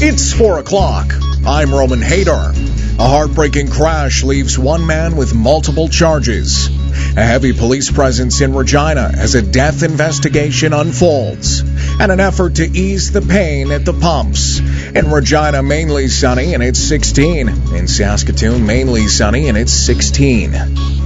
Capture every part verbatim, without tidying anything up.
It's four o'clock. I'm Roman Hader. A heartbreaking crash leaves one man with multiple charges. A heavy police presence in Regina as a death investigation unfolds. And an effort to ease the pain at the pumps. In Regina, mainly sunny, and it's sixteen. In Saskatoon, mainly sunny, and it's sixteen.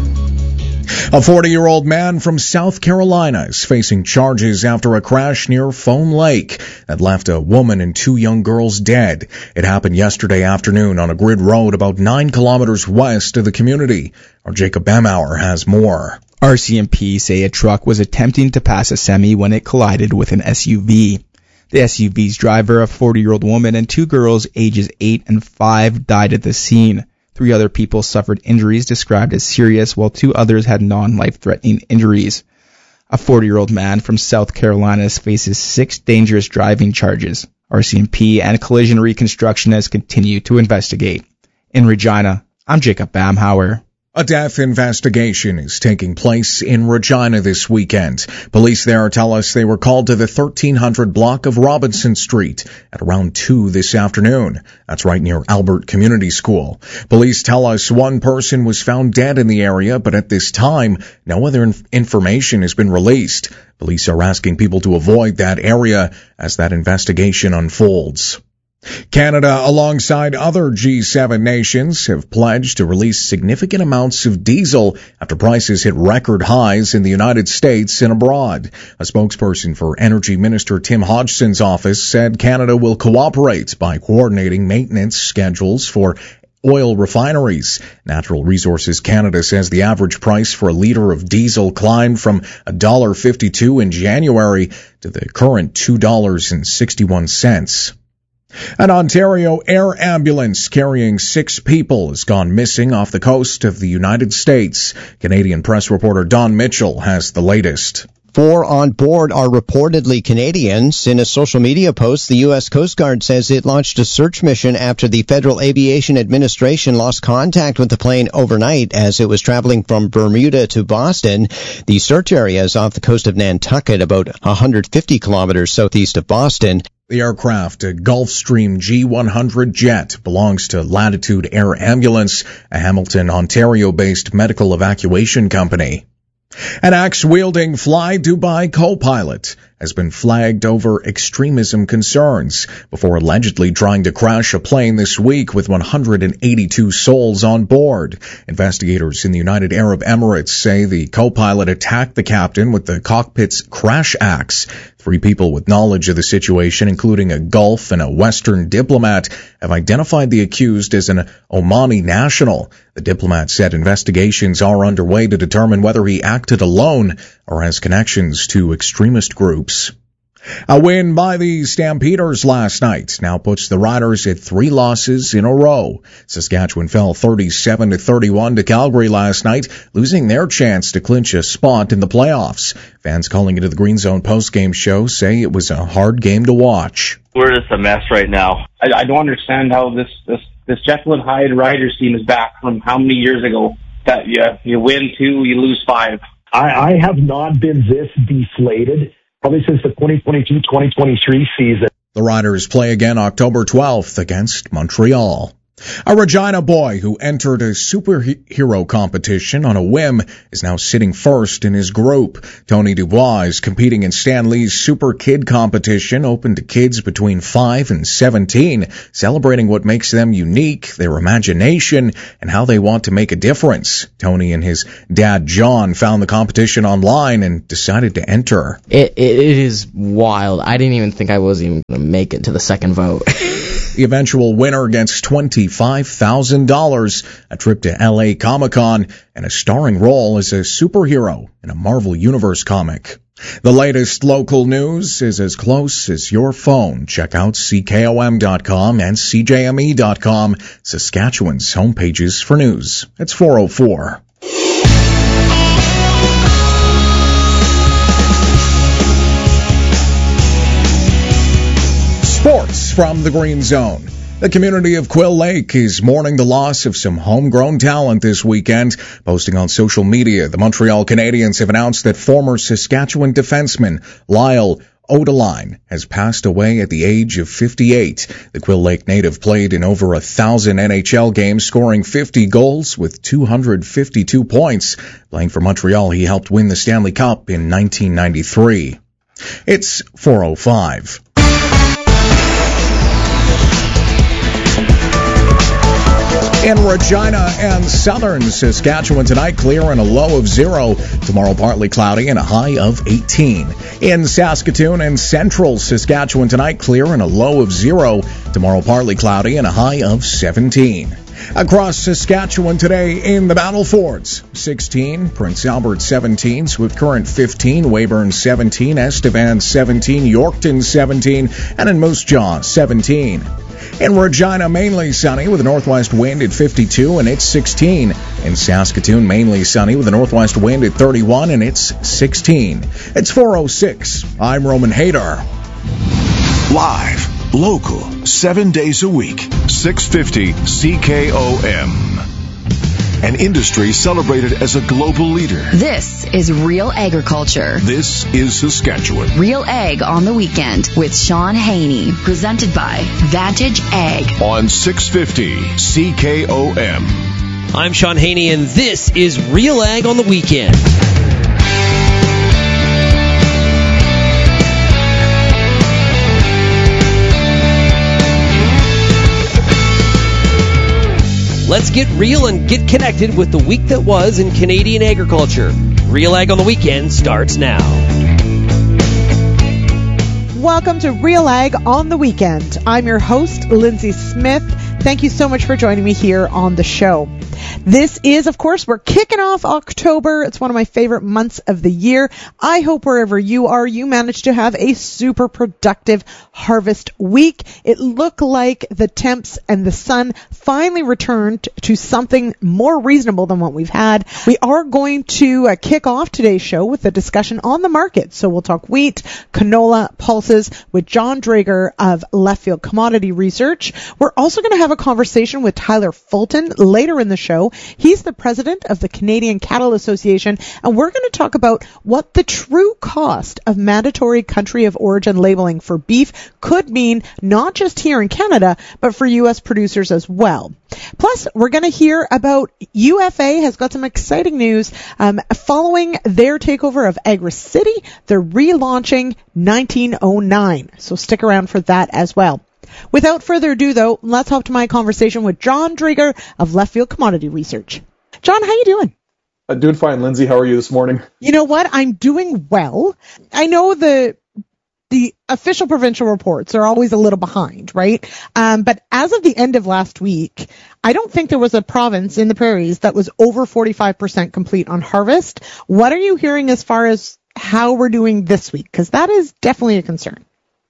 A forty-year-old man from South Carolina is facing charges after a crash near Foam Lake that left a woman and two young girls dead. It happened yesterday afternoon on a grid road about nine kilometers west of the community. Our Jacob Bamauer has more. R C M P say a truck was attempting to pass a semi when it collided with an S U V. The S U V's driver, a forty-year-old woman, and two girls ages eight and five died at the scene. Three other people suffered injuries described as serious, while two others had non-life-threatening injuries. A forty-year-old man from South Carolina faces six dangerous driving charges. R C M P and Collision Reconstructionists continue to investigate. In Regina, I'm Jacob Bamhauer. A death investigation is taking place in Regina this weekend. Police there tell us they were called to the thirteen hundred block of Robinson Street at around two this afternoon. That's right near Albert Community School. Police tell us one person was found dead in the area, but at this time, no other inf- information has been released. Police are asking people to avoid that area as that investigation unfolds. Canada, alongside other G seven nations, have pledged to release significant amounts of diesel after prices hit record highs in the United States and abroad. A spokesperson for Energy Minister Tim Hodgson's office said Canada will cooperate by coordinating maintenance schedules for oil refineries. Natural Resources Canada says the average price for a liter of diesel climbed from one dollar fifty-two in January to the current two dollars and sixty-one cents. An Ontario air ambulance carrying six people has gone missing off the coast of the United States. Canadian press reporter Don Mitchell has the latest. Four on board are reportedly Canadians. In a social media post, the U S Coast Guard says it launched a search mission after the Federal Aviation Administration lost contact with the plane overnight as it was traveling from Bermuda to Boston. The search area is off the coast of Nantucket, about one hundred fifty kilometers southeast of Boston. The aircraft, a Gulfstream G one hundred jet, belongs to Latitude Air Ambulance, a Hamilton, Ontario-based medical evacuation company. An axe-wielding Fly Dubai co-pilot has been flagged over extremism concerns before allegedly trying to crash a plane this week with one hundred eighty-two souls on board. Investigators in the United Arab Emirates say the co-pilot attacked the captain with the cockpit's crash axe. Three people with knowledge of the situation, including a Gulf and a Western diplomat, have identified the accused as an Omani national. The diplomat said investigations are underway to determine whether he acted alone or has connections to extremist groups. A win by the Stampeders last night now puts the Riders at three losses in a row. Saskatchewan fell thirty-seven to thirty-one to Calgary last night, losing their chance to clinch a spot in the playoffs. Fans calling into the Green Zone postgame show say it was a hard game to watch. We're just a mess right now. I, I don't understand how this, this, this Jekyll and Hyde Riders team is back from how many years ago that you, you win two, you lose five. I, I have not been this deflated probably since the twenty twenty-two twenty twenty-three season. The Riders play again October twelfth against Montreal. A Regina boy who entered a superhero competition on a whim is now sitting first in his group. Tony Dubois is competing in Stan Lee's Super Kid competition, open to kids between five and seventeen, celebrating what makes them unique, their imagination, and how they want to make a difference. Tony and his dad John found the competition online and decided to enter. It, it, it is wild. I didn't even think I was even going to make it to the second vote. The eventual winner gets twenty-five thousand dollars, a trip to L A Comic-Con, and a starring role as a superhero in a Marvel Universe comic. The latest local news is as close as your phone. Check out C K O M dot com and C J M E dot com, Saskatchewan's homepages for news. It's four oh four. Sports from the Green Zone. The community of Quill Lake is mourning the loss of some homegrown talent this weekend. Posting on social media, the Montreal Canadiens have announced that former Saskatchewan defenseman Lyle Odeline has passed away at the age of fifty-eight. The Quill Lake native played in over a thousand N H L games, scoring fifty goals with two hundred fifty-two points. Playing for Montreal, he helped win the Stanley Cup in nineteen ninety-three. It's four oh five. In Regina and southern Saskatchewan tonight, clear and a low of zero. Tomorrow, partly cloudy and a high of eighteen. In Saskatoon and central Saskatchewan tonight, clear and a low of zero. Tomorrow, partly cloudy and a high of seventeen. Across Saskatchewan today in the Battle Forts, sixteen, Prince Albert seventeen, Swift Current fifteen, Weyburn seventeen, Estevan seventeen, Yorkton seventeen, and in Moose Jaw seventeen. In Regina, mainly sunny with a northwest wind at fifty-two, and it's sixteen. In Saskatoon, mainly sunny with a northwest wind at thirty-one, and it's sixteen. It's four oh six. I'm Roman Hader. Live, local, seven days a week, six fifty C K O M. An industry celebrated as a global leader. This is Real Agriculture. This is Saskatchewan. Real Ag on the Weekend with Sean Haney. Presented by Vantage Ag. On six fifty C K O M. I'm Sean Haney, and this is Real Ag on the Weekend. Let's get real and get connected with the week that was in Canadian agriculture. Real Ag on the Weekend starts now. Welcome to Real Ag on the Weekend. I'm your host, Lindsay Smith. Thank you so much for joining me here on the show. This is, of course, we're kicking off October. It's one of my favorite months of the year. I hope wherever you are, you managed to have a super productive harvest week. It looked like the temps and the sun finally returned to something more reasonable than what we've had. We are going to uh, kick off today's show with a discussion on the market. So we'll talk wheat, canola, pulses with John Drager of Left Field Commodity Research. We're also going to have a conversation with Tyler Fulton later in the show. He's the president of the Canadian Cattle Association, and we're going to talk about what the true cost of mandatory country of origin labeling for beef could mean, not just here in Canada, but for U S producers as well. Plus, we're going to hear about U F A has got some exciting news. Um, following their takeover of AgriCity, they're relaunching nineteen oh nine. So stick around for that as well. Without further ado, though, let's hop to my conversation with John Drager of Left Field Commodity Research. John, how you doing? I'm doing fine, Lindsay. How are you this morning? You know what? I'm doing well. I know the the official provincial reports are always a little behind, right? Um, but as of the end of last week, I don't think there was a province in the prairies that was over forty-five percent complete on harvest. What are you hearing as far as how we're doing this week? Because that is definitely a concern.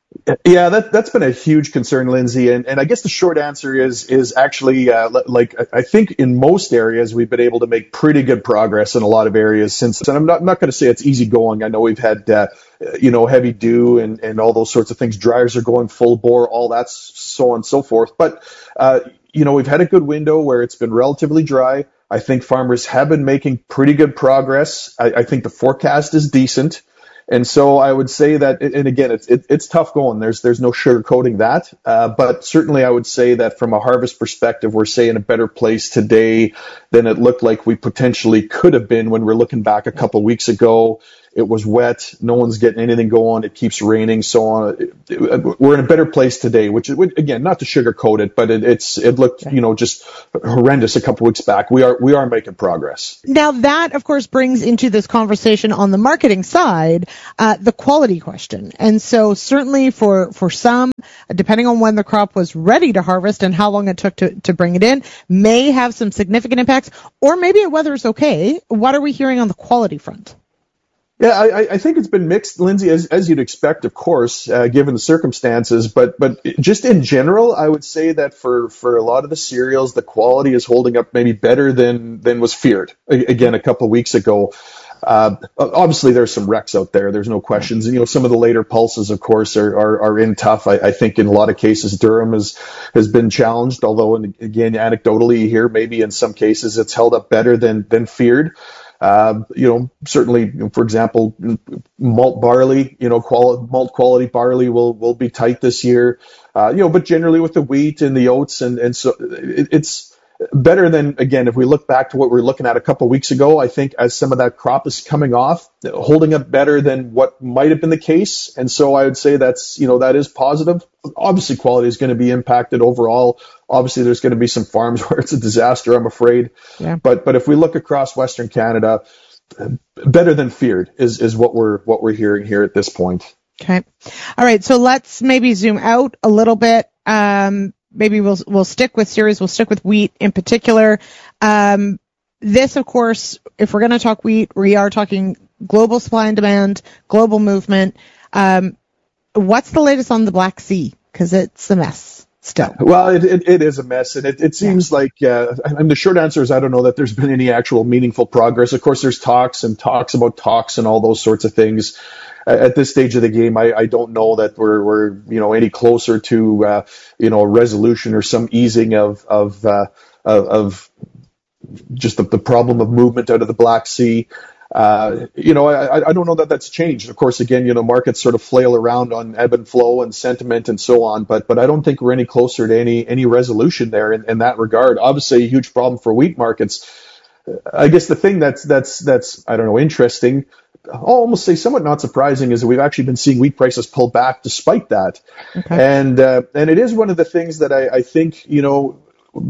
Yeah, that, that's been a huge concern, Lindsay. And, and I guess the short answer is, is actually, uh, like, I think in most areas, we've been able to make pretty good progress in a lot of areas since. And I'm not, I'm not going to say it's easy going. I know we've had, uh, you know, heavy dew and, and all those sorts of things. Dryers are going full bore, all that's so on and so forth. But, uh, you know, we've had a good window where it's been relatively dry. I think farmers have been making pretty good progress. I, I think the forecast is decent. And so I would say that, and again, it's it, it's tough going. There's there's no sugarcoating that, uh, but certainly I would say that from a harvest perspective, we're say in a better place today than it looked like we potentially could have been when we're looking back a couple of weeks ago. It was wet. No one's getting anything going. It keeps raining. So on. It, it, we're in a better place today, which is, again, not to sugarcoat it, but it, it's, it looked, you know, just horrendous a couple weeks back. We are, we are making progress. Now that, of course, brings into this conversation on the marketing side, uh, the quality question. And so certainly for, for some, depending on when the crop was ready to harvest and how long it took to, to bring it in, may have some significant impacts, or maybe the weather's okay. What are we hearing on the quality front? Yeah, I, I think it's been mixed, Lindsay, as, as you'd expect, of course, uh, given the circumstances. But but just in general, I would say that for, for a lot of the cereals, the quality is holding up maybe better than than was feared. Again, a couple of weeks ago. Uh, obviously, there's some wrecks out there. There's no questions. And, you know, some of the later pulses, of course, are are, are in tough. I, I think in a lot of cases, Durham has has been challenged. Although, and again, anecdotally here, maybe in some cases, it's held up better than than feared. Uh, you know, certainly, for example, malt barley, you know, quali- malt quality barley will, will be tight this year. Uh, you know, but generally with the wheat and the oats, and, and so it, it's better than, again, if we look back to what we were looking at a couple of weeks ago, I think as some of that crop is coming off, holding up better than what might have been the case. And so I would say that's, you know, that is positive. Obviously, quality is going to be impacted overall. Obviously, there's going to be some farms where it's a disaster, I'm afraid. Yeah. But but if we look across Western Canada, better than feared is is what we're what we're hearing here at this point. Okay. All right. So let's maybe zoom out a little bit. Um, maybe we'll we'll stick with cereals. We'll stick with wheat in particular. Um, this, of course, if we're going to talk wheat, we are talking global supply and demand, global movement. Um, what's the latest on the Black Sea? Because it's a mess. Still. Well, it, it, it is a mess, and it, it seems yeah. like, uh, and the short answer is I don't know that there's been any actual meaningful progress. Of course, there's talks and talks about talks and all those sorts of things. Uh, at this stage of the game, I, I don't know that we're, we're, you know, any closer to, uh, you know, a resolution or some easing of, of, uh, of, of just the, the problem of movement out of the Black Sea. Uh, you know, I, I don't know that that's changed. Of course, again, you know, markets sort of flail around on ebb and flow and sentiment and so on, but but I don't think we're any closer to any any resolution there in, in that regard. Obviously, a huge problem for wheat markets. I guess the thing that's that's that's I don't know interesting, I'll almost say somewhat not surprising, is that we've actually been seeing wheat prices pull back despite that, okay. and uh, and it is one of the things that I, I think you know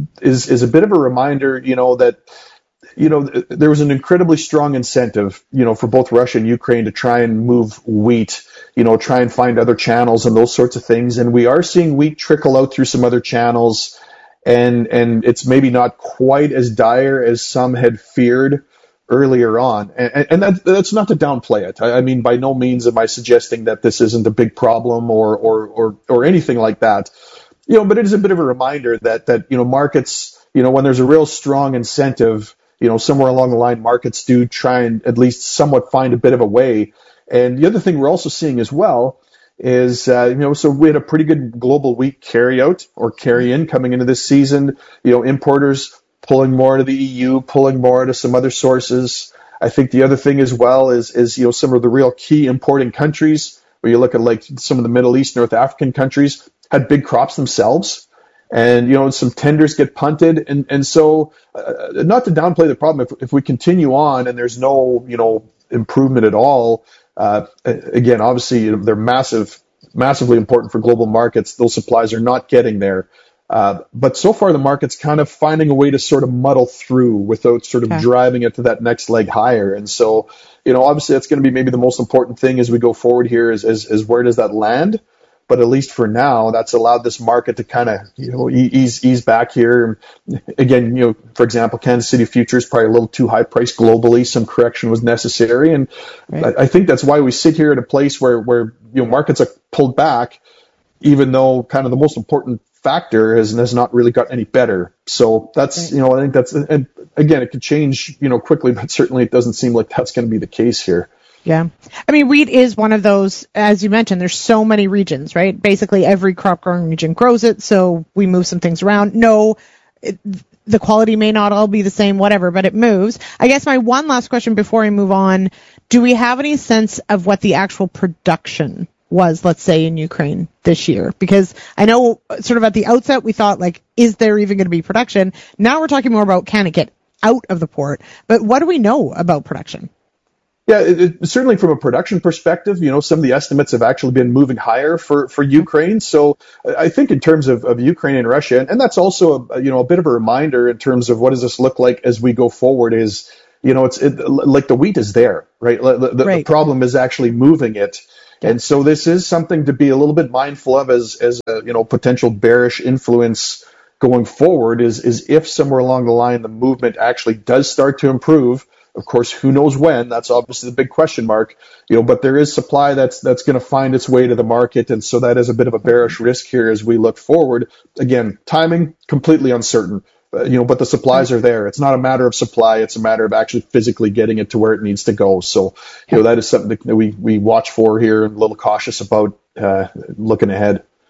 is is a bit of a reminder, you know, that. You know, there was an incredibly strong incentive, you know, for both Russia and Ukraine to try and move wheat, you know, try and find other channels and those sorts of things. And we are seeing wheat trickle out through some other channels. And, and it's maybe not quite as dire as some had feared earlier on. And, and that, that's not to downplay it. I, I mean, by no means am I suggesting that this isn't a big problem or, or, or, or anything like that. You know, but it is a bit of a reminder that, that, you know, markets, you know, when there's a real strong incentive, you know, somewhere along the line, markets do try and at least somewhat find a bit of a way. And the other thing we're also seeing as well is, uh, you know, so we had a pretty good global wheat carry out or carry in coming into this season. You know, importers pulling more to the E U, pulling more to some other sources. I think the other thing as well is, is, you know, some of the real key importing countries, where you look at like some of the Middle East, North African countries, had big crops themselves. And, you know, some tenders get punted. And, and so, uh, not to downplay the problem, if, if we continue on and there's no, you know, improvement at all, uh, again, obviously, you know, they're massive, massively important for global markets. Those supplies are not getting there. Uh, but so far, the market's kind of finding a way to sort of muddle through without sort of okay. driving it to that next leg higher. And so, you know, obviously, that's going to be maybe the most important thing as we go forward here is, is, is where does that land? But at least for now, that's allowed this market to kind of, you know, ease ease back here. Again, you know, for example, Kansas City futures probably a little too high priced globally. Some correction was necessary, and right. I, I think that's why we sit here at a place where where you know markets are pulled back, even though kind of the most important factor has has not really got any better. So that's right. you know I think that's and again it could change you know quickly, but certainly it doesn't seem like that's going to be the case here. Yeah. I mean, wheat is one of those, as you mentioned, there's so many regions, right? Basically every crop growing region grows it, so we move some things around. No, it, the quality may not all be the same, whatever, but it moves. I guess my one last question before I move on, do we have any sense of what the actual production was, let's say, in Ukraine this year? Because I know sort of at the outset we thought, like, is there even going to be production? Now we're talking more about can it get out of the port, but what do we know about production? Yeah, it, it, certainly from a production perspective, you know, some of the estimates have actually been moving higher for, for Ukraine. So I think in terms of, of Ukraine and Russia, and, and that's also, a, you know, a bit of a reminder in terms of what does this look like as we go forward is, you know, it's it, like the wheat is there, right? The, the, right. the problem is actually moving it. Yeah. And so this is something to be a little bit mindful of as, as a, you know, potential bearish influence going forward is, is if somewhere along the line the movement actually does start to improve. Of course, who knows when? That's obviously the big question mark, you know, but there is supply that's that's going to find its way to the market. And so that is a bit of a bearish risk here as we look forward. Again, timing, completely uncertain, uh, you know, but the supplies are there. It's not a matter of supply. It's a matter of actually physically getting it to where it needs to go. So, you know, that is something that we, we watch for here and a little cautious about uh, looking ahead.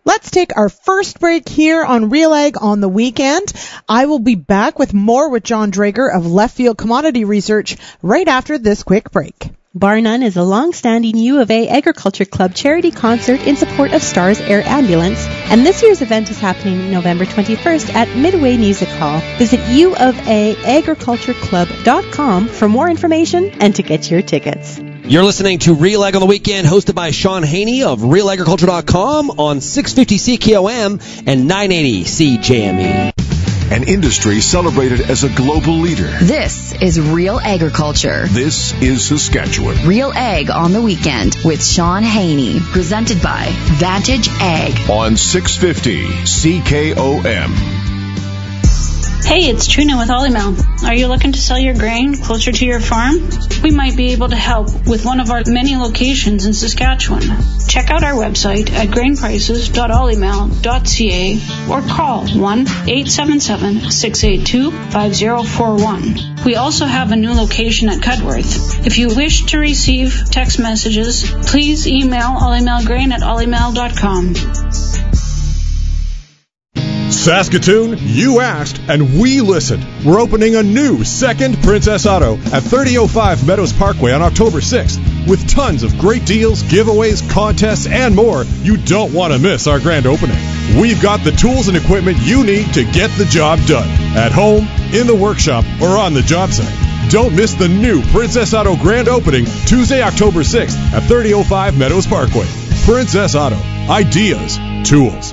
Let's take our first break here on Real Ag on the Weekend. I will be back with more with John Drager of Left Field Commodity Research right after this quick break. Bar None is a long-standing U of A Agriculture Club charity concert in support of STARS Air Ambulance, and this year's event is happening November twenty-first at Midway Music Hall. Visit u of a agriculture club dot com for more information and to get your tickets. You're listening to Real Ag on the Weekend, hosted by Sean Haney of real agriculture dot com on six fifty C K O M and nine eighty C J M E. An industry celebrated as a global leader. This is Real Agriculture. This is Saskatchewan. Real Ag on the Weekend with Sean Haney. Presented by Vantage Ag. On six fifty C K O M. Hey, it's Trina with Olymel. Are you looking to sell your grain closer to your farm? We might be able to help with one of our many locations in Saskatchewan. Check out our website at grain prices dot olymel dot c a or call one eight seven seven, six eight two, five zero four one. We also have a new location at Cudworth. If you wish to receive text messages, please email olymelgrain at olymel dot com. Saskatoon, you asked, and we listened. We're opening a new second Princess Auto at thirty oh five Meadows Parkway on October sixth. With tons of great deals, giveaways, contests, and more, you don't want to miss our grand opening. We've got the tools and equipment you need to get the job done. At home, in the workshop, or on the job site. Don't miss the new Princess Auto grand opening Tuesday, October sixth at thirty oh five Meadows Parkway. Princess Auto. Ideas. Tools.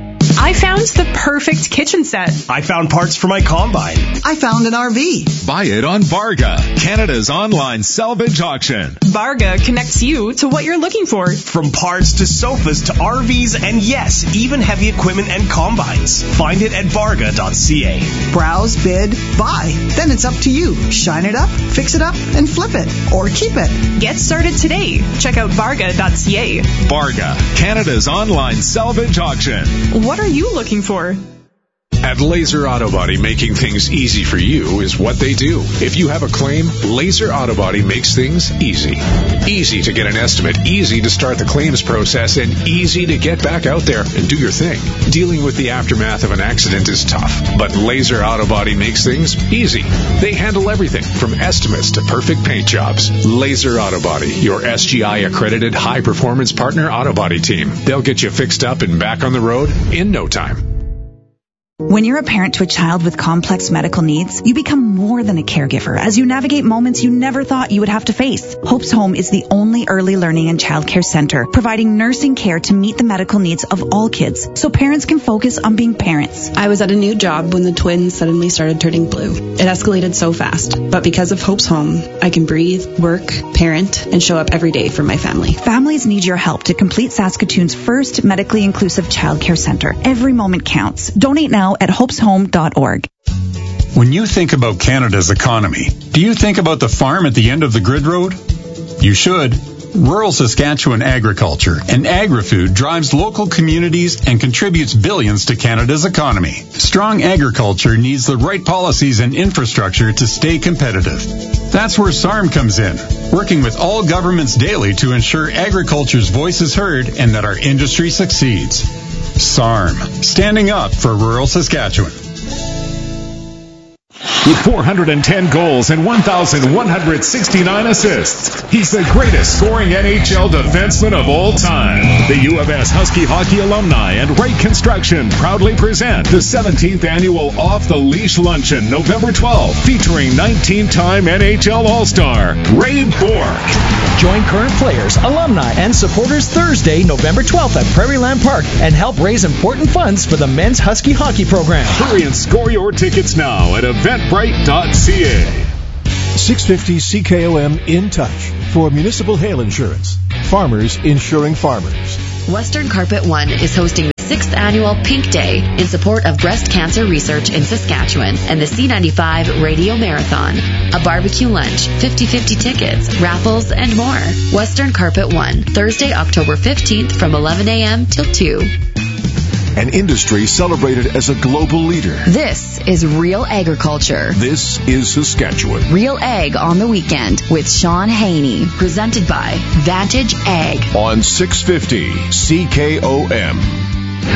I found the perfect kitchen set. I found parts for my combine. I found an R V. Buy it on Varga, Canada's online salvage auction. Varga connects you to what you're looking for. From parts to sofas to R Vs and yes, even heavy equipment and combines. Find it at varga dot c a. Browse, bid, buy. Then it's up to you. Shine it up, fix it up, and flip it. Or keep it. Get started today. Check out varga dot c a. Varga, Canada's online salvage auction. What are you looking for? At Laser Auto Body, making things easy for you is what they do. If you have a claim, Laser Auto Body makes things easy. Easy to get an estimate, easy to start the claims process, and easy to get back out there and do your thing. Dealing with the aftermath of an accident is tough, but Laser Auto Body makes things easy. They handle everything from estimates to perfect paint jobs. Laser Auto Body, your S G I-accredited high-performance partner auto body team. They'll get you fixed up and back on the road in no time. When you're a parent to a child with complex medical needs, you become more than a caregiver as you navigate moments you never thought you would have to face. Hope's Home is the only early learning and childcare center providing nursing care to meet the medical needs of all kids so parents can focus on being parents. I was at a new job when the twins suddenly started turning blue. It escalated so fast, but because of Hope's Home, I can breathe, work, parent, and show up every day for my family. Families need your help to complete Saskatoon's first medically inclusive childcare center. Every moment counts. Donate now at hopes home dot org. When you think about Canada's economy, do you think about the farm at the end of the grid road? You should. Rural Saskatchewan agriculture and agri-food drives local communities and contributes billions to Canada's economy. Strong agriculture needs the right policies and infrastructure to stay competitive. That's where S A R M comes in, working with all governments daily to ensure agriculture's voice is heard and that our industry succeeds. S A R M, standing up for rural Saskatchewan. With four hundred ten goals and one thousand one hundred sixty-nine assists, he's the greatest scoring N H L defenseman of all time. The U of S Husky Hockey Alumni and Wright Construction proudly present the seventeenth annual Off the Leash Luncheon, November twelfth, featuring nineteen-time N H L All-Star Ray Bourque. Join current players, alumni, and supporters Thursday, November twelfth at Prairie Land Park and help raise important funds for the men's Husky hockey program. Hurry and score your tickets now at eventbrite dot c a. six fifty C K O M In Touch for Municipal Hail Insurance. Farmers insuring farmers. Western Carpet One is hosting the sixth annual Pink Day in support of breast cancer research in Saskatchewan and the C ninety-five Radio Marathon. A barbecue lunch, fifty-fifty tickets, raffles, and more. Western Carpet One, Thursday, October fifteenth from eleven a.m. till two. An industry celebrated as a global leader. This is Real Agriculture. This is Saskatchewan. Real Ag on the Weekend with Sean Haney. Presented by Vantage Ag. On six fifty C K O M.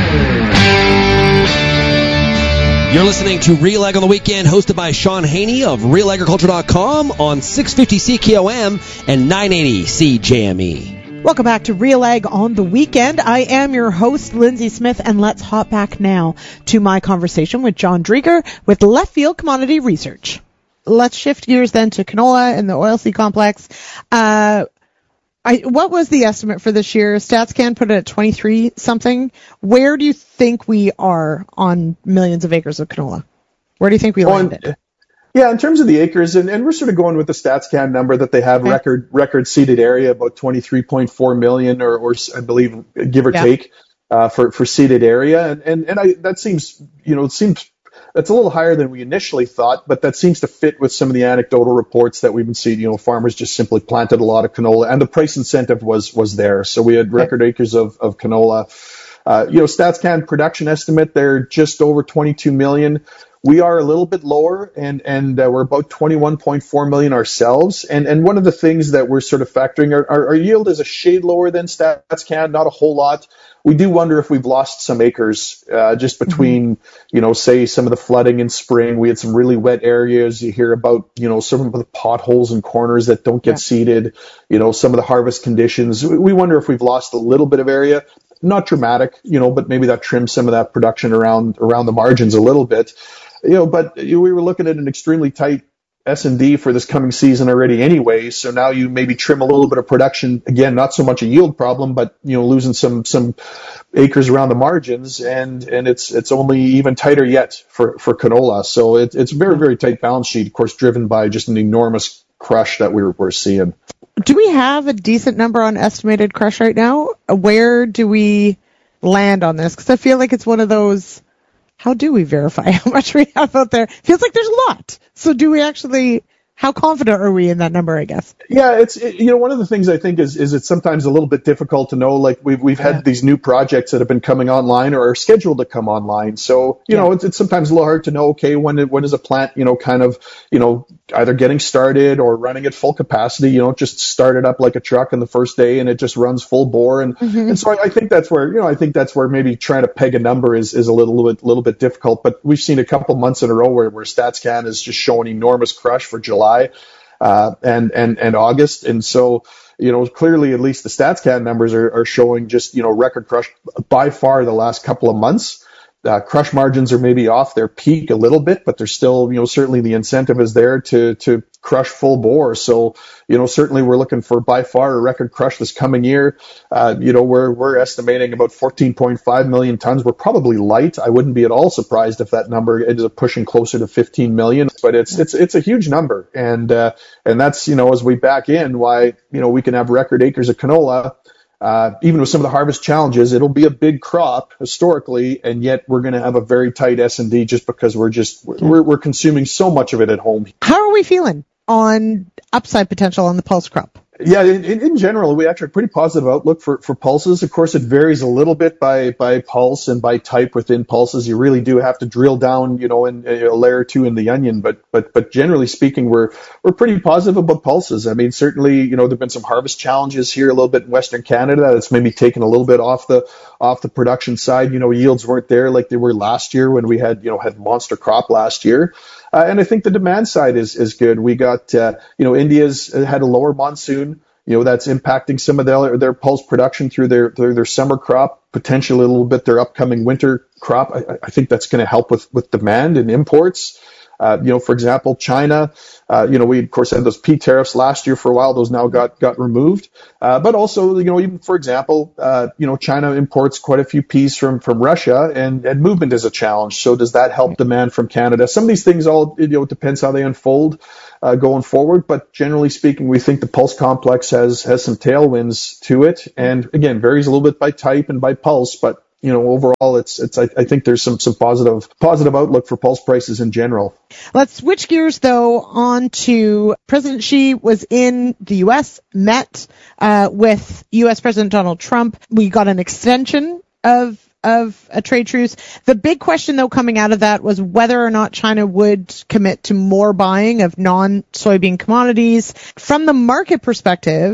You're listening to Real Ag on the Weekend, hosted by Sean Haney of real agriculture dot com on six fifty C K O M and nine eighty C J M E. Welcome back to Real Ag on the Weekend. I am your host, Lindsay Smith, and let's hop back now to my conversation with John Drieger with Left Field Commodity Research. Let's shift gears then to canola and the oilseed complex. Uh, I, what was the estimate for this year? StatsCan put it at twenty-three something. Where do you think we are on millions of acres of canola? Where do you think we landed? On, yeah, in terms of the acres, and, and we're sort of going with the StatsCan number that they have, okay. record record seeded area, about twenty-three point four million, or, or I believe, give or yeah. take, uh, for for seeded area, and and and I, that seems, you know, it seems. That's a little higher than we initially thought, but that seems to fit with some of the anecdotal reports that we've been seeing. You know, farmers just simply planted a lot of canola, and the price incentive was was there. So we had record acres of, of canola. Uh, you know, StatsCan production estimate, they're just over twenty-two million. We are a little bit lower, and and uh, we're about twenty-one point four million ourselves. And and one of the things that we're sort of factoring, our, our, our yield is a shade lower than StatsCan, not a whole lot. We do wonder if we've lost some acres uh, just between, mm-hmm. you know, say some of the flooding in spring. We had some really wet areas. You hear about, you know, some of the potholes and corners that don't get yeah. seeded, you know, some of the harvest conditions. We wonder if we've lost a little bit of area. Not dramatic, you know, but maybe that trims some of that production around around the margins a little bit. You know, but we were looking at an extremely tight S and D for this coming season already anyway, so now you maybe trim a little bit of production. Again, not so much a yield problem, but, you know, losing some some acres around the margins, and and it's it's only even tighter yet for, for canola. So it, it's a very, very tight balance sheet, of course, driven by just an enormous crush that we're, we're seeing. Do we have a decent number on estimated crush right now? Where do we land on this? Because I feel like it's one of those... How do we verify how much we have out there? Feels like there's a lot. So do we actually, how confident are we in that number, I guess? Yeah, it's, it, you know, one of the things I think is, is it's sometimes a little bit difficult to know. Like we've, we've had yeah. these new projects that have been coming online or are scheduled to come online. So, you yeah. know, it's, it's sometimes a little hard to know, okay, when, when is a plant, you know, kind of, you know, either getting started or running at full capacity. You don't just start it up like a truck on the first day and it just runs full bore. And, mm-hmm. and so I, I think that's where, you know, I think that's where maybe trying to peg a number is, is a little, little bit, little bit difficult. But we've seen a couple months in a row where, where StatsCan is just showing enormous crush for July. Uh, and, and, and August. And so, you know, clearly at least the StatsCan numbers are, are showing just, you know, record crush by far the last couple of months. Uh, crush margins are maybe off their peak a little bit, but they're still, you know, certainly the incentive is there to, to crush full bore. So, you know, certainly we're looking for by far a record crush this coming year. Uh, you know, we're, we're estimating about fourteen point five million tons. We're probably light. I wouldn't be at all surprised if that number ends up pushing closer to fifteen million, but it's, it's, it's a huge number. And, uh, and that's, you know, as we back in why, you know, we can have record acres of canola. Uh, even with some of the harvest challenges, it'll be a big crop historically, and yet we're going to have a very tight S and D just because we're just we're, we're consuming so much of it at home. How are we feeling on upside potential on the pulse crop? Yeah, in, in general, we actually have a pretty positive outlook for, for pulses. Of course, it varies a little bit by, by pulse and by type within pulses. You really do have to drill down, you know, in a layer or two in the onion. But, but, but generally speaking, we're, we're pretty positive about pulses. I mean, certainly, you know, there've been some harvest challenges here a little bit in Western Canada. That's maybe taken a little bit off the, off the production side. You know, yields weren't there like they were last year when we had, you know, had monster crop last year. Uh, and I think the demand side is, is good. We got, uh, you know, India's had a lower monsoon. You know, that's impacting some of their, their pulse production through their, their, their summer crop, potentially a little bit their upcoming winter crop. I, I think that's going to help with, with demand and imports. Uh, you know, for example, China, uh, you know, we of course had those P tariffs last year for a while. Those now got, got removed. Uh, but also, you know, even for example, uh, you know, China imports quite a few peas from, from Russia, and, and movement is a challenge. So does that help demand from Canada? Some of these things all, you know, it depends how they unfold, uh, going forward. But generally speaking, we think the pulse complex has, has some tailwinds to it. And again, varies a little bit by type and by pulse, but you know, overall, it's, it's, I, I think there's some, some positive, positive outlook for pulse prices in general. Let's switch gears though on to President Xi was in the U S, met, uh, with U S President Donald Trump. We got an extension of, of a trade truce. The big question though coming out of that was whether or not China would commit to more buying of non-soybean commodities. From the market perspective,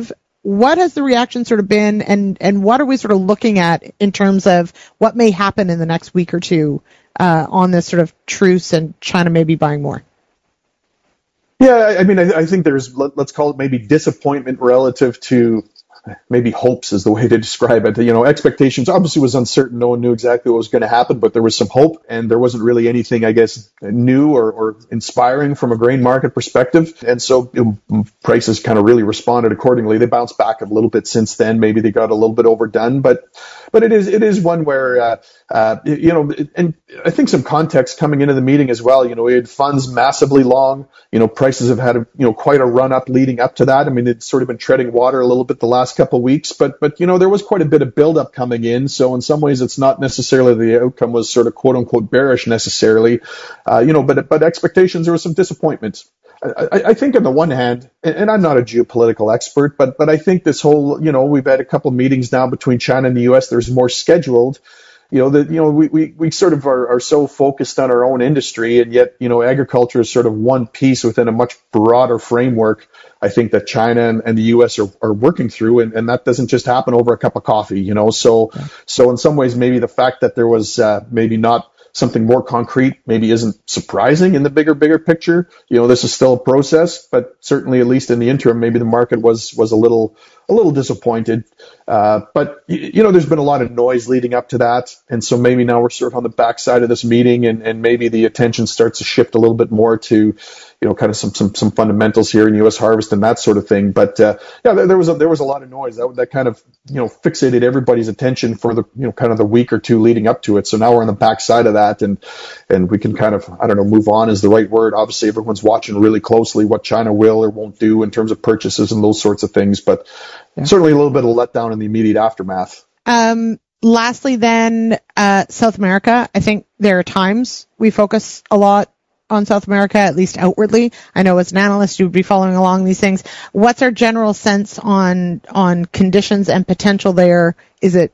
what has the reaction sort of been, and, and what are we sort of looking at in terms of what may happen in the next week or two uh, on this sort of truce and China maybe buying more? Yeah, I mean, I, I think there's, let, let's call it maybe disappointment relative to maybe hopes is the way to describe it. You know, expectations obviously was uncertain. No one knew exactly what was going to happen, but there was some hope, and there wasn't really anything, I guess, new or, or inspiring from a grain market perspective. And so you know, prices kind of really responded accordingly. They bounced back a little bit since then. Maybe they got a little bit overdone, but but it is it is one where uh, uh, you know, and I think some context coming into the meeting as well. You know, we had funds massively long. You know, prices have had a, you know quite a run up leading up to that. I mean, it's sort of been treading water a little bit the last couple of weeks, but but you know there was quite a bit of buildup coming in. So in some ways, it's not necessarily the outcome was sort of quote unquote bearish necessarily, uh, you know. But but expectations, there was some disappointment. I, I think on the one hand, and I'm not a geopolitical expert, but but I think this whole you know we've had a couple of meetings now between China and the U S. There's more scheduled. You know that you know we, we, we sort of are, are so focused on our own industry, and yet you know agriculture is sort of one piece within a much broader framework. I think that China and, and the U S are, are working through, and, and that doesn't just happen over a cup of coffee, you know. So yeah. so in some ways, maybe the fact that there was uh, maybe not something more concrete maybe isn't surprising in the bigger, bigger picture. You know, this is still a process, but certainly at least in the interim, maybe the market was was a little a little disappointed. Uh, but, you know, there's been a lot of noise leading up to that. And so maybe now we're sort of on the backside of this meeting, and, and maybe the attention starts to shift a little bit more to, you know, kind of some, some, some fundamentals here in U S harvest and that sort of thing. But, uh, yeah, there, there was a, there was a lot of noise that, that kind of, you know, fixated everybody's attention for the, you know, kind of the week or two leading up to it. So now we're on the backside of that, and, and we can kind of, I don't know, move on is the right word. Obviously, everyone's watching really closely what China will or won't do in terms of purchases and those sorts of things. But yeah. Certainly a little bit of letdown in the immediate aftermath. Um, lastly, then, uh, South America. I think there are times we focus a lot on South America, at least outwardly. I know as an analyst, you would be following along these things. What's our general sense on on conditions and potential there? Is it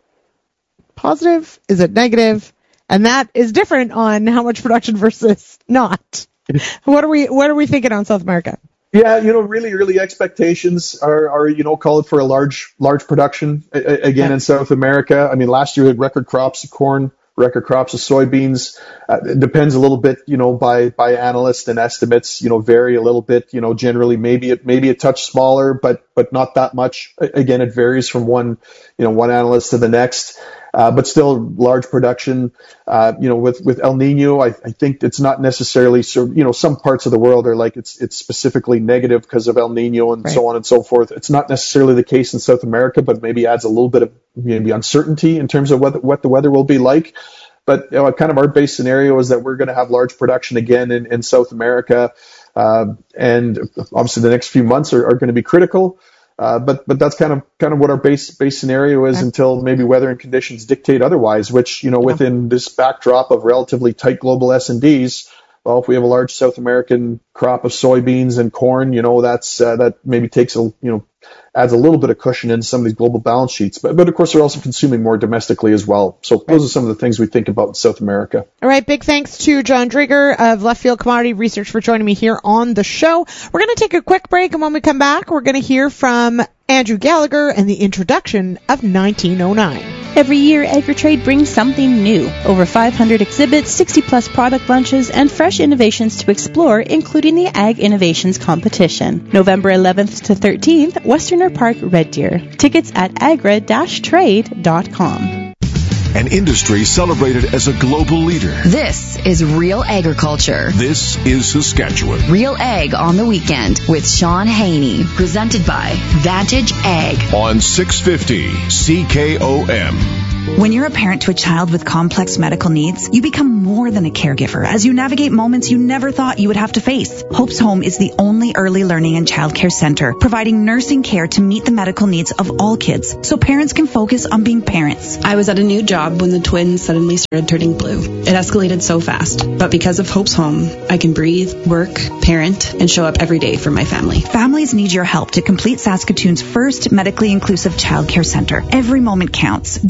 positive? Is it negative? And that is different on how much production versus not. What are we What are we thinking on South America? Yeah, you know, really early expectations are, are you know, called for a large, large production a, again in South America. I mean, last year we had record crops of corn, record crops of soybeans. Uh, it depends a little bit, you know, by, by analysts, and estimates, you know, vary a little bit, you know, generally maybe it, maybe a touch smaller, but, but not that much. Again, it varies from one, you know, one analyst to the next. Uh, but still large production. Uh, you know, with, with El Nino, I, I think it's not necessarily so, you know, some parts of the world are like it's, it's specifically negative because of El Nino and right. so on and so forth. It's not necessarily the case in South America, but maybe adds a little bit of maybe uncertainty in terms of what, what the weather will be like. But you know, kind of our base scenario is that we're going to have large production again in, in South America. Uh, and obviously the next few months are, are going to be critical. Uh, but but that's kind of kind of what our base base scenario is, until maybe weather and conditions dictate otherwise. Which you know, within this backdrop of relatively tight global S and Ds, well, if we have a large South American crop of soybeans and corn, you know, that's uh, that maybe takes a you know adds a little bit of cushion in some of these global balance sheets. But but of course, they're also consuming more domestically as well. So those are some of the things we think about in South America. All right, big thanks to John Drager of Left Field Commodity Research for joining me here on the show. We're going to take a quick break, and when we come back, we're going to hear from Andrew Gallagher and the introduction of nineteen oh nine. Every year, AgriTrade brings something new. Over five hundred exhibits, sixty plus product lunches, and fresh innovations to explore, including the Ag Innovations Competition. November eleventh to thirteenth, Westerner Park, Red Deer. Tickets at agra dash trade dot com. An industry celebrated as a global leader. This is Real Agriculture. This is Saskatchewan. Real Ag on the Weekend with Sean Haney. Presented by Vantage Ag. On six fifty C K O M. When you're a parent to a child with complex medical needs, you become more than a caregiver as you navigate moments you never thought you would have to face. Hope's Home is the only early learning and childcare center providing nursing care to meet the medical needs of all kids so parents can focus on being parents. I was at a new job when the twins suddenly started turning blue. It escalated so fast, but because of Hope's Home, I can breathe, work, parent, and show up every day for my family. Families need your help to complete Saskatoon's first medically inclusive childcare center. Every moment counts. Donate now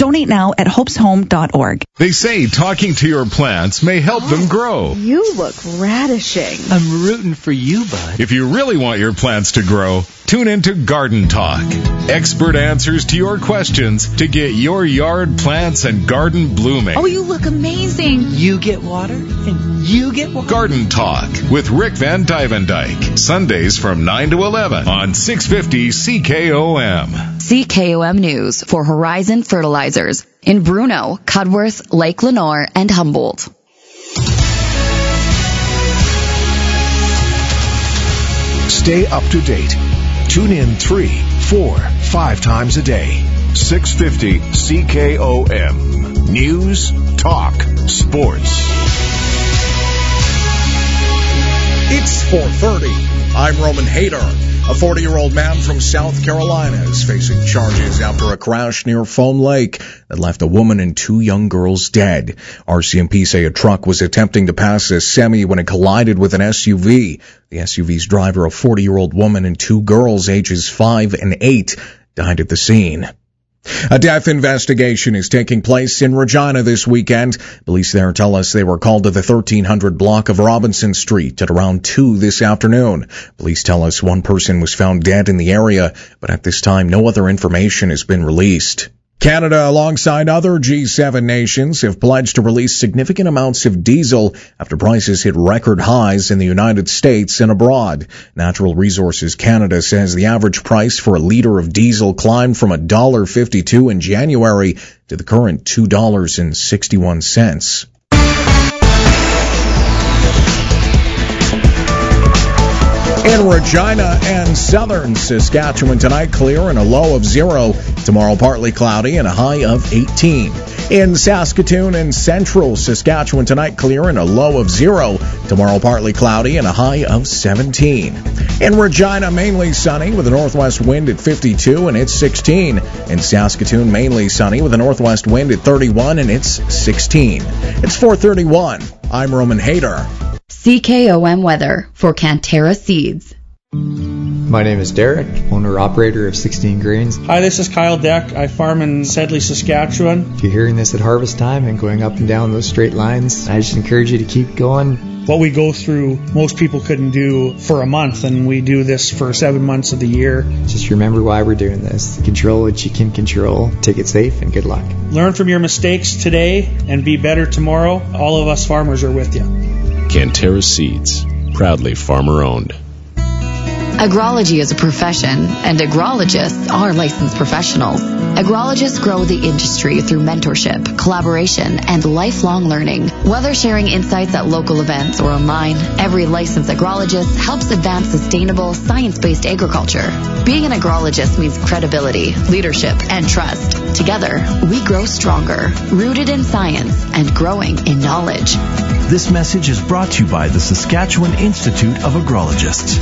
now at hopes home dot org. They say talking to your plants may help them grow. You look radishing. I'm rooting for you, bud. If you really want your plants to grow, tune into Garden Talk. Expert answers to your questions to get your yard plants and garden blooming. Oh, you look amazing. You get water, and you get water. Garden Talk with Rick Van Dyke. Sundays from nine to eleven on six fifty C K O M. C K O M News for Horizon Fertilizers in Bruno, Cudworth, Lake Lenoir, and Humboldt. Stay up to date. Tune in three, four, five times a day. six fifty C K O M. News, talk, sports. It's four thirty. I'm Roman Hayter. A forty-year-old man from South Carolina is facing charges after a crash near Foam Lake that left a woman and two young girls dead. R C M P say a truck was attempting to pass a semi when it collided with an S U V. The S U V's driver, a forty-year-old woman, and two girls ages five and eight, died at the scene. A death investigation is taking place in Regina this weekend. Police there tell us they were called to the thirteen hundred block of Robinson Street at around two this afternoon. Police tell us one person was found dead in the area, but at this time no other information has been released. Canada, alongside other G seven nations, have pledged to release significant amounts of diesel after prices hit record highs in the United States and abroad. Natural Resources Canada says the average price for a liter of diesel climbed from one dollar and fifty-two cents in January to the current two dollars and sixty-one cents. In Regina and southern Saskatchewan tonight, clear and a low of zero. Tomorrow, partly cloudy and a high of eighteen. In Saskatoon and central Saskatchewan tonight, clear and a low of zero. Tomorrow, partly cloudy and a high of seventeen. In Regina, mainly sunny with a northwest wind at fifty-two and it's sixteen. In Saskatoon, mainly sunny with a northwest wind at thirty-one and it's sixteen. It's four thirty-one. I'm Roman Hayter. C K O M weather for Cantera Seeds. My name is Derek, owner-operator of sixteen Grains. Hi, this is Kyle Deck. I farm in Sedley, Saskatchewan. If you're hearing this at harvest time and going up and down those straight lines, I just encourage you to keep going. What we go through, most people couldn't do for a month, and we do this for seven months of the year. Just remember why we're doing this. Control what you can control. Take it safe, and good luck. Learn from your mistakes today and be better tomorrow. All of us farmers are with you. Cantera Seeds, proudly farmer-owned. Agrology is a profession, and agrologists are licensed professionals. Agrologists grow the industry through mentorship, collaboration, and lifelong learning. Whether sharing insights at local events or online, every licensed agrologist helps advance sustainable, science-based agriculture. Being an agrologist means credibility, leadership, and trust. Together, we grow stronger, rooted in science and growing in knowledge. This message is brought to you by the Saskatchewan Institute of Agrologists.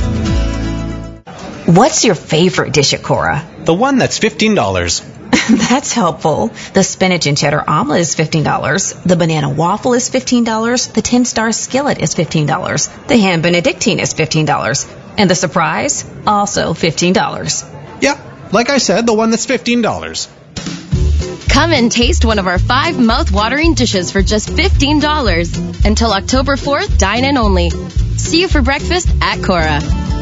What's your favorite dish at Cora? The one that's fifteen dollars. That's helpful. The spinach and cheddar omelet is fifteen dollars. The banana waffle is fifteen dollars. The ten star skillet is fifteen dollars. The ham benedictine is fifteen dollars. And the surprise? Also fifteen dollars. Yeah, like I said, the one that's fifteen dollars. Come and taste one of our five mouth-watering dishes for just fifteen dollars. Until October fourth, dine in only. See you for breakfast at Cora.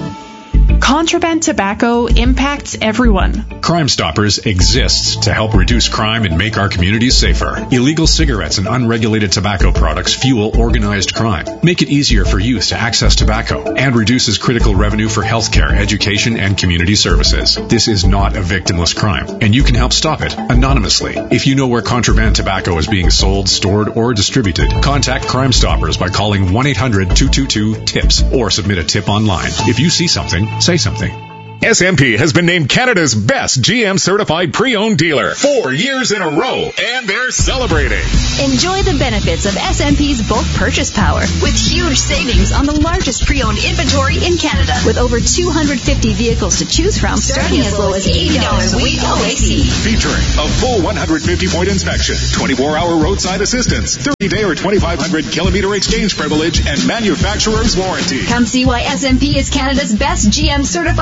Contraband tobacco impacts everyone. Crime Stoppers exists to help reduce crime and make our communities safer. Illegal cigarettes and unregulated tobacco products fuel organized crime, make it easier for youth to access tobacco, and reduces critical revenue for healthcare, education, and community services. This is not a victimless crime, and you can help stop it anonymously. If you know where contraband tobacco is being sold, stored, or distributed, contact Crime Stoppers by calling one eight hundred two two two TIPS or submit a tip online. If you see something, say something. S M P has been named Canada's best G M certified pre-owned dealer four years in a row, and they're celebrating. Enjoy the benefits of S M P's bulk purchase power with huge savings on the largest pre-owned inventory in Canada. With over two hundred fifty vehicles to choose from, starting as low as eighty dollars a week O A C. Featuring a full one hundred fifty point inspection, twenty-four hour roadside assistance, thirty day or twenty-five hundred kilometer exchange privilege, and manufacturer's warranty. Come see why S M P is Canada's best G M certified pre-owned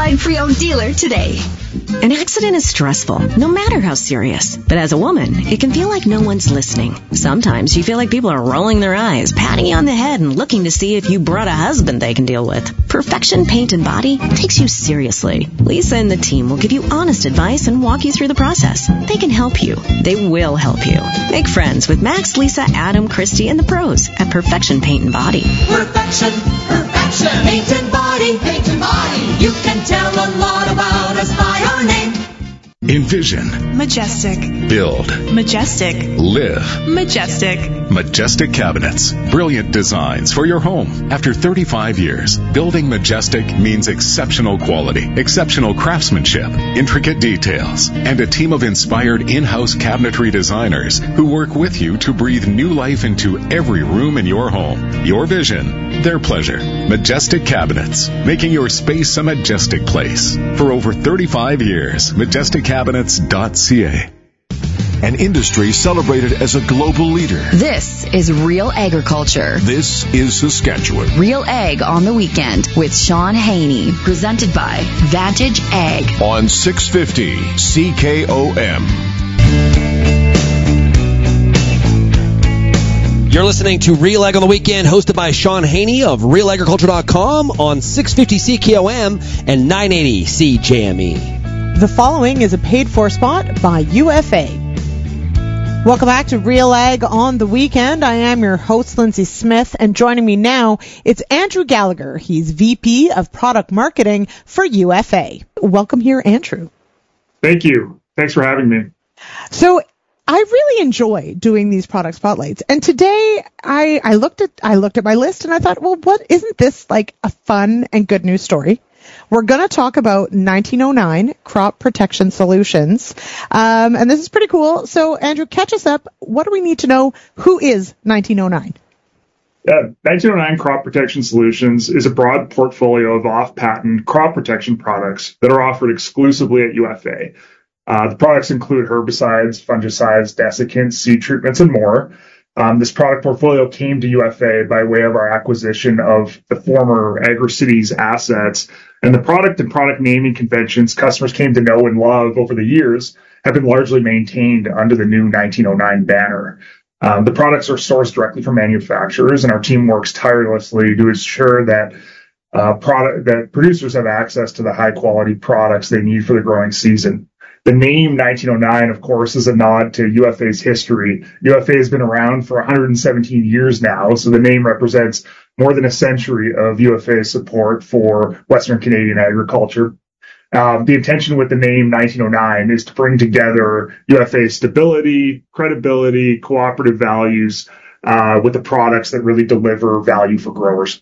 Geico dealer today. An accident is stressful, no matter how serious. But as a woman, it can feel like no one's listening. Sometimes you feel like people are rolling their eyes, patting you on the head, and looking to see if you brought a husband they can deal with. Perfection Paint and Body takes you seriously. Lisa and the team will give you honest advice and walk you through the process. They can help you. They will help you. Make friends with Max, Lisa, Adam, Christy, and the pros at Perfection Paint and Body. Perfection, perfection, paint and body, paint and body. You can tell a lot about us by our name. Envision. Majestic. Build. Majestic. Live. Majestic. Majestic Cabinets. Brilliant designs for your home. After thirty-five years, building Majestic means exceptional quality, exceptional craftsmanship, intricate details, and a team of inspired in-house cabinetry designers who work with you to breathe new life into every room in your home. Your vision, their pleasure. Majestic Cabinets, making your space a majestic place. For over thirty-five years, majestic cabinets dot c a. An industry celebrated as a global leader. This is Real Agriculture. This is Saskatchewan. Real Ag on the Weekend with Sean Haney. Presented by Vantage Ag. On six fifty C K O M. You're listening to Real Ag on the Weekend, hosted by Sean Haney of real agriculture dot com on six fifty C K O M and nine eighty C J M E. The following is a paid-for spot by U F A. Welcome back to Real Ag on the Weekend. I am your host, Lindsay Smith, and joining me now, it's Andrew Gallagher. He's V P of Product Marketing for U F A. Welcome here, Andrew. Thank you. Thanks for having me. So, I really enjoy doing these product spotlights. And today I, I looked at I looked at my list and I thought, well, what isn't this like a fun and good news story? We're going to talk about nineteen oh nine Crop Protection Solutions. Um, and this is pretty cool. So, Andrew, catch us up. What do we need to know? Who is nineteen oh nine? Yeah, nineteen oh nine Crop Protection Solutions is a broad portfolio of off-patent crop protection products that are offered exclusively at U F A. Uh, the products include herbicides, fungicides, desiccants, seed treatments, and more. Um, this product portfolio came to U F A by way of our acquisition of the former AgriCities assets, and the product and product naming conventions customers came to know and love over the years have been largely maintained under the new nineteen oh nine banner. Um, the products are sourced directly from manufacturers, and our team works tirelessly to ensure that uh, product that producers have access to the high-quality products they need for the growing season. The name nineteen oh nine, of course, is a nod to U F A's history. U F A has been around for one hundred seventeen years now, so the name represents more than a century of U F A's support for Western Canadian agriculture. Um, the intention with the name nineteen oh nine is to bring together U F A's stability, credibility, cooperative values uh, with the products that really deliver value for growers.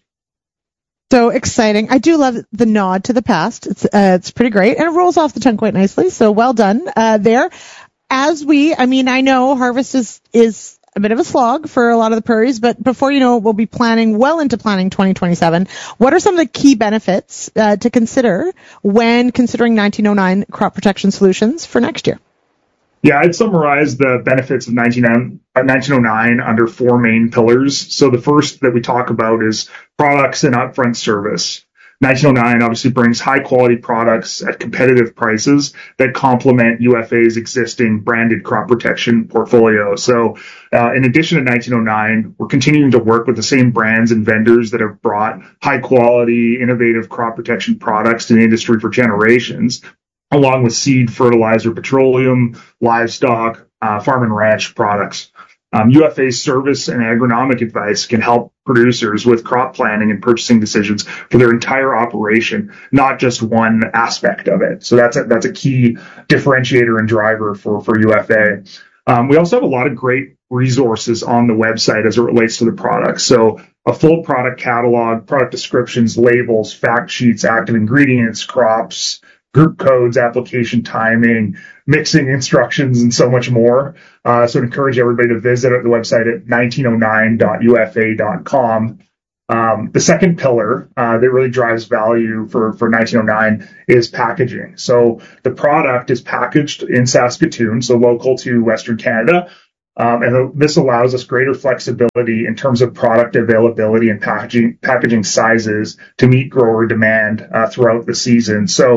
So exciting. I do love the nod to the past. It's uh, it's pretty great, and it rolls off the tongue quite nicely, so well done uh, there. As we, I mean, I know harvest is, is a bit of a slog for a lot of the prairies, but before you know it, we'll be planning well into planning twenty twenty-seven. What are some of the key benefits uh, to consider when considering nineteen oh nine Crop Protection Solutions for next year? Yeah, I'd summarize the benefits of nineteen oh nine under four main pillars. So the first that we talk about is products and upfront service. nineteen oh nine obviously brings high-quality products at competitive prices that complement U F A's existing branded crop protection portfolio. So uh, in addition to nineteen oh nine, we're continuing to work with the same brands and vendors that have brought high-quality, innovative crop protection products to the industry for generations, along with seed, fertilizer, petroleum, livestock, uh, farm and ranch products. Um, U F A's service and agronomic advice can help producers with crop planning and purchasing decisions for their entire operation, not just one aspect of it. So that's a, that's a key differentiator and driver for, for U F A. Um, we also have a lot of great resources on the website as it relates to the products. So a full product catalog, product descriptions, labels, fact sheets, active ingredients, crops, group codes, application timing, mixing instructions, and so much more. Uh, so I'd encourage everybody to visit the website at nineteen oh nine dot U F A dot com. Um, the second pillar uh, that really drives value for, for nineteen oh nine is packaging. So the product is packaged in Saskatoon, so local to Western Canada. Um, and this allows us greater flexibility in terms of product availability and packaging packaging sizes to meet grower demand uh, throughout the season. So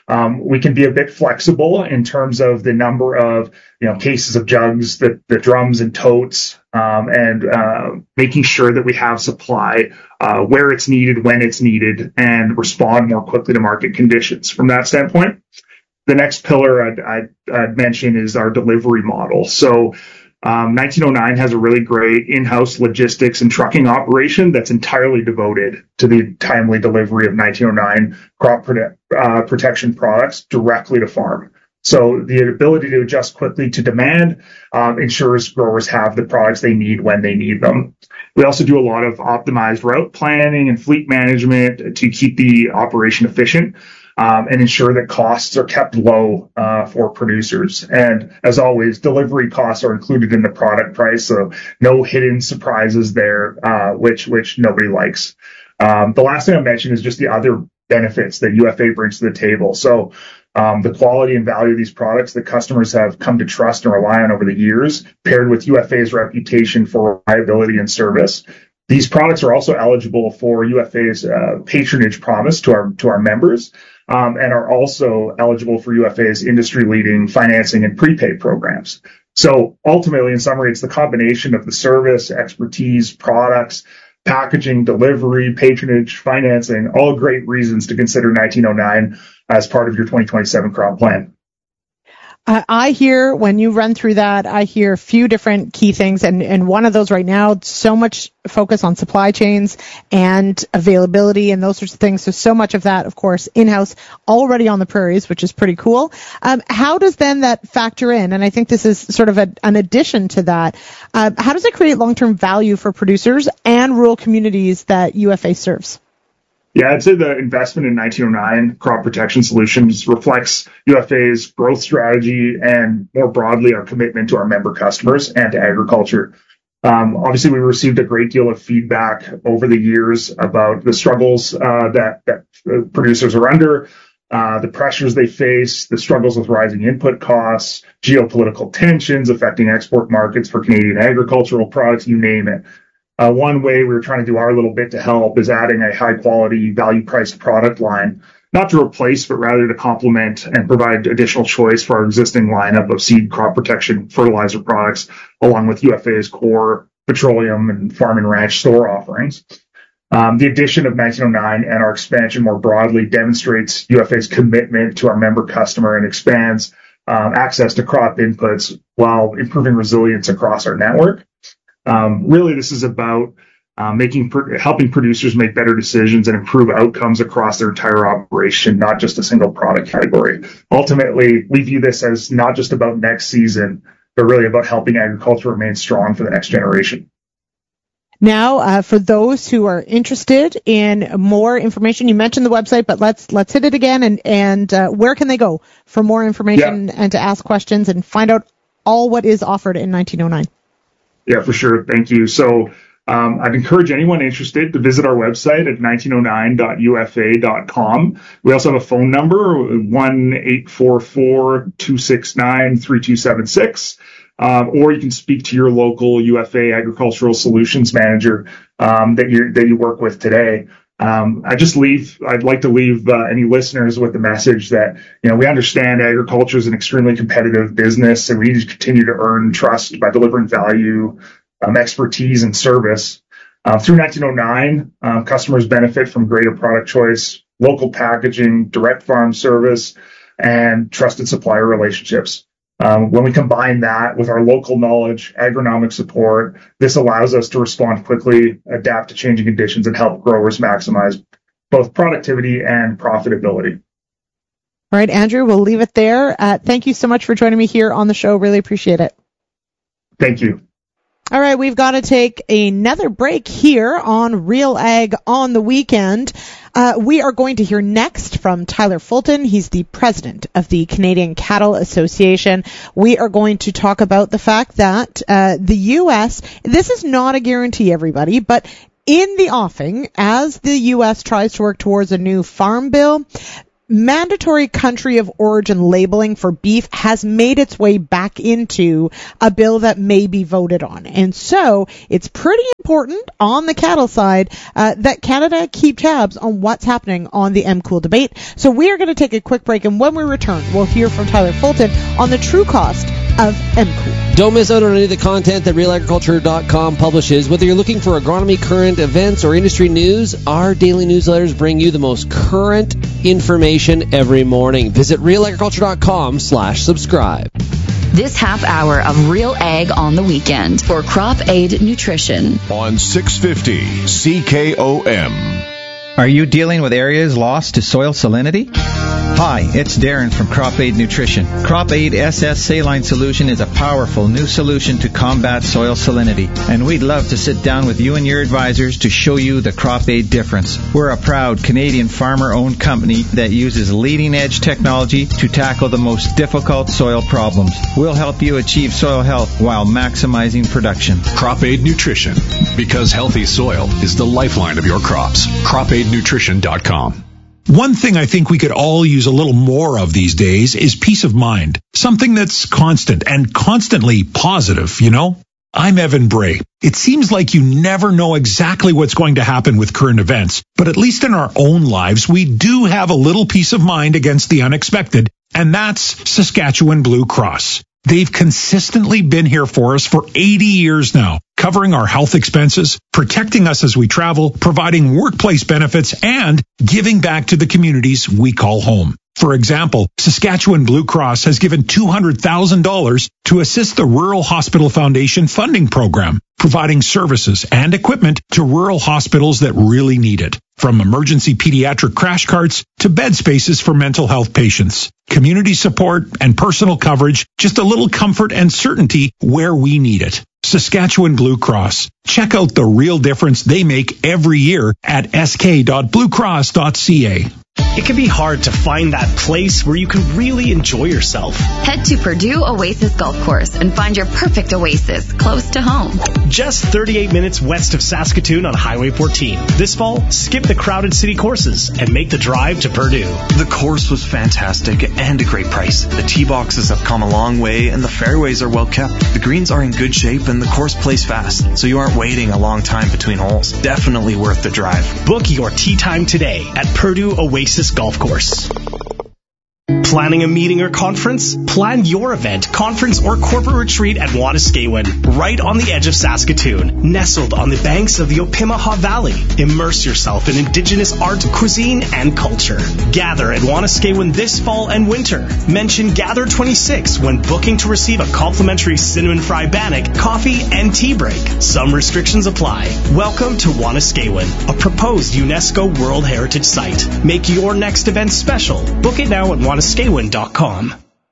um, we can be a bit flexible in terms of the number of, you know, cases of jugs, the, the drums and totes, um, and uh, making sure that we have supply uh, where it's needed, when it's needed, and respond more quickly to market conditions. From that standpoint, the next pillar I'd, I'd, I'd mention is our delivery model. So Um, nineteen oh nine has a really great in-house logistics and trucking operation that's entirely devoted to the timely delivery of nineteen oh nine crop prote- uh, protection products directly to farm. So the ability to adjust quickly to demand um, ensures growers have the products they need when they need them. We also do a lot of optimized route planning and fleet management to keep the operation efficient. Um, and ensure that costs are kept low uh, for producers. And as always, delivery costs are included in the product price, so no hidden surprises there, uh, which which nobody likes. Um, the last thing I mentioned is just the other benefits that U F A brings to the table. So um, the quality and value of these products that customers have come to trust and rely on over the years, paired with U F A's reputation for reliability and service. These products are also eligible for U F A's uh, patronage promise to our to our members. Um, and are also eligible for U F A's industry-leading financing and prepaid programs. So ultimately, in summary, it's the combination of the service, expertise, products, packaging, delivery, patronage, financing, all great reasons to consider nineteen oh nine as part of your twenty twenty-seven crop plan. Uh, I hear, when you run through that, I hear a few different key things, and, and one of those right now, so much focus on supply chains and availability and those sorts of things. So, so much of that, of course, in-house, already on the prairies, which is pretty cool. Um, how does then that factor in? And I think this is sort of a, an addition to that. Uh, how does it create long-term value for producers and rural communities that U F A serves? Yeah, I'd say the investment in nineteen oh nine Crop Protection Solutions reflects U F A's growth strategy and, more broadly, our commitment to our member customers and to agriculture. Um, obviously, we received a great deal of feedback over the years about the struggles uh, that, that producers are under, uh, the pressures they face, the struggles with rising input costs, geopolitical tensions affecting export markets for Canadian agricultural products, you name it. Uh, one way we're trying to do our little bit to help is adding a high-quality, value-priced product line, not to replace, but rather to complement and provide additional choice for our existing lineup of seed, crop protection, fertilizer products, along with U F A's core petroleum and farm and ranch store offerings. Um, the addition of nineteen oh nine and our expansion more broadly demonstrates U F A's commitment to our member customer and expands um, access to crop inputs while improving resilience across our network. Um, really, this is about uh, making helping producers make better decisions and improve outcomes across their entire operation, not just a single product category. Ultimately, we view this as not just about next season, but really about helping agriculture remain strong for the next generation. Now, uh, for those who are interested in more information, you mentioned the website, but let's let's hit it again. And and uh, where can they go for more information yeah. and to ask questions and find out all what is offered in nineteen oh nine? Yeah, for sure. Thank you. So um, I'd encourage anyone interested to visit our website at nineteen oh nine dot U F A dot com. We also have a phone number, one eight four four, two six nine, three two seven six. Um, or you can speak to your local U F A Agricultural Solutions Manager um, that you that you work with today. Um, I just leave. I'd like to leave uh, any listeners with the message that you know we understand agriculture is an extremely competitive business, and we need to continue to earn trust by delivering value, um, expertise, and service. Uh, through nineteen oh nine, um, customers benefit from greater product choice, local packaging, direct farm service, and trusted supplier relationships. Um, when we combine that with our local knowledge, agronomic support, this allows us to respond quickly, adapt to changing conditions, and help growers maximize both productivity and profitability. All right, Andrew, we'll leave it there. Uh, thank you so much for joining me here on the show. Really appreciate it. Thank you. All right, we've got to take another break here on Real Ag on the Weekend. Uh, we are going to hear next from Tyler Fulton. He's the president of the Canadian Cattle Association. We are going to talk about the fact that uh, the U S, this is not a guarantee, everybody, but in the offing, as the U S tries to work towards a new farm bill, mandatory country of origin labeling for beef has made its way back into a bill that may be voted on. And so it's pretty important on the cattle side uh, that Canada keep tabs on what's happening on the M Cool debate. So we are going to take a quick break, and when we return, we'll hear from Tyler Fulton on the true cost of M Cool. Don't miss out on any of the content that real agriculture dot com publishes. Whether you're looking for agronomy, current events, or industry news, our daily newsletters bring you the most current information every morning. Visit real agriculture dot com slash subscribe. This half hour of Real Ag on the weekend for Crop Aid Nutrition. On six fifty C K O M. Are you dealing with areas lost to soil salinity? Hi, it's Darren from Crop Aid Nutrition. Crop Aid S S Saline Solution is a powerful new solution to combat soil salinity, and we'd love to sit down with you and your advisors to show you the Crop Aid difference. We're a proud Canadian farmer-owned company that uses leading-edge technology to tackle the most difficult soil problems. We'll help you achieve soil health while maximizing production. Crop Aid Nutrition, because healthy soil is the lifeline of your crops. crop aid nutrition dot com. One thing I think we could all use a little more of these days is peace of mind. Something that's constant and constantly positive, you know? I'm Evan Bray. It seems like you never know exactly what's going to happen with current events, but at least in our own lives, we do have a little peace of mind against the unexpected, and that's Saskatchewan Blue Cross. They've consistently been here for us for eighty years now, covering our health expenses, protecting us as we travel, providing workplace benefits, and giving back to the communities we call home. For example, Saskatchewan Blue Cross has given two hundred thousand dollars to assist the Rural Hospital Foundation funding program, providing services and equipment to rural hospitals that really need it. From emergency pediatric crash carts to bed spaces for mental health patients, community support and personal coverage, just a little comfort and certainty where we need it. Saskatchewan Blue Cross. Check out the real difference they make every year at s k dot blue cross dot c a. It can be hard to find that place where you can really enjoy yourself. Head to Purdue Oasis Golf Course and find your perfect oasis close to home. Just thirty-eight minutes west of Saskatoon on Highway fourteen. This fall, skip the crowded city courses and make the drive to Purdue. The course was fantastic and a great price. The tee boxes have come a long way and the fairways are well kept. The greens are in good shape and the course plays fast, so you aren't waiting a long time between holes. Definitely worth the drive. Book your tee time today at Purdue Oasis Golf Course. Planning a meeting or conference? Plan your event, conference, or corporate retreat at Wanuskewin, right on the edge of Saskatoon, nestled on the banks of the Opimihaw Valley. Immerse yourself in Indigenous art, cuisine, and culture. Gather at Wanuskewin this fall and winter. Mention Gather twenty-six when booking to receive a complimentary cinnamon fry bannock, coffee, and tea break. Some restrictions apply. Welcome to Wanuskewin, a proposed UNESCO World Heritage Site. Make your next event special. Book it now at Wanuskewin dot com.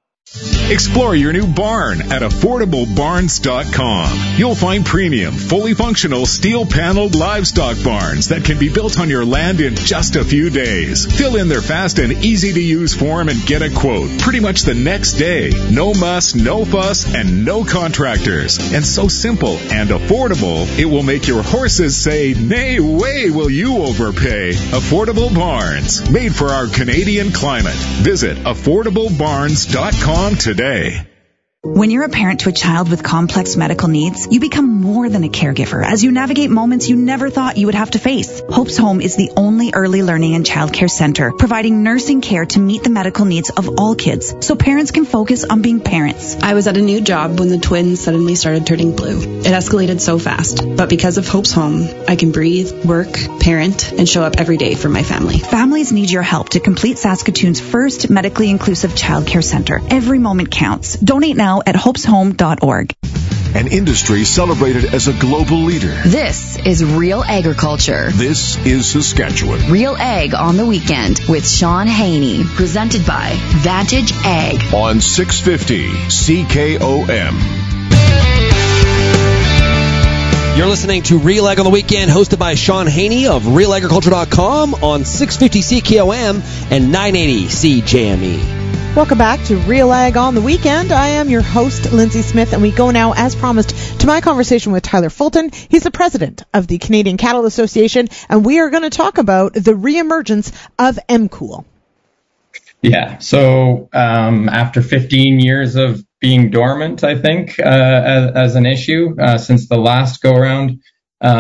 Explore your new barn at affordable barns dot com. You'll find premium, fully functional, steel-paneled livestock barns that can be built on your land in just a few days. Fill in their fast and easy-to-use form and get a quote pretty much the next day. No muss, no fuss, and no contractors. And so simple and affordable, it will make your horses say, "Nay way will you overpay." Affordable Barns, made for our Canadian climate. Visit affordable barns dot com today. When you're a parent to a child with complex medical needs, you become more than a caregiver as you navigate moments you never thought you would have to face. Hope's Home is the only early learning and childcare center providing nursing care to meet the medical needs of all kids so parents can focus on being parents. I was at a new job when the twins suddenly started turning blue. It escalated so fast, but because of Hope's Home, I can breathe, work, parent, and show up every day for my family. Families need your help to complete Saskatoon's first medically inclusive childcare center. Every moment counts. Donate now at hopes home dot org. An industry celebrated as a global leader. This is Real Agriculture. This is Saskatchewan. Real Ag on the Weekend with Sean Haney. Presented by Vantage Ag. On six fifty C K O M. You're listening to Real Ag on the Weekend, hosted by Sean Haney of real agriculture dot com on six fifty C K O M and nine eighty C J M E. Welcome back to Real Ag on the Weekend. I am your host, Lindsay Smith, and we go now, as promised, to my conversation with Tyler Fulton. He's the president of the Canadian Cattle Association, and we are going to talk about the reemergence of M Cool. Yeah. So um, after fifteen years of being dormant, I think, uh, as, as an issue, uh, since the last go around,